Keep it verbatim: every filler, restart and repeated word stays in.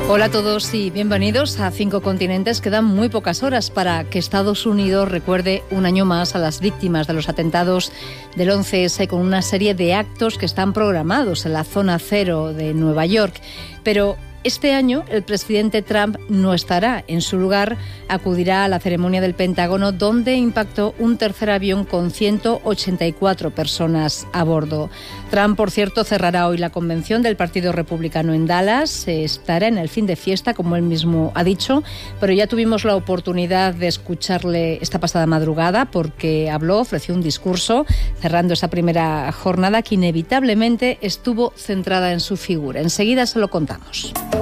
Hola a todos y bienvenidos a Cinco Continentes. Quedan muy pocas horas para que Estados Unidos recuerde un año más a las víctimas de los atentados del once ese con una serie de actos que están programados en la zona cero de Nueva York. Pero este año el presidente Trump no estará. En su lugar acudirá a la ceremonia del Pentágono, donde impactó un tercer avión con ciento ochenta y cuatro personas a bordo. Trump, por cierto, cerrará hoy la convención del Partido Republicano en Dallas. Estará en el fin de fiesta, como él mismo ha dicho, pero ya tuvimos la oportunidad de escucharle esta pasada madrugada porque habló, ofreció un discurso cerrando esa primera jornada que inevitablemente estuvo centrada en su figura. Enseguida se lo contamos.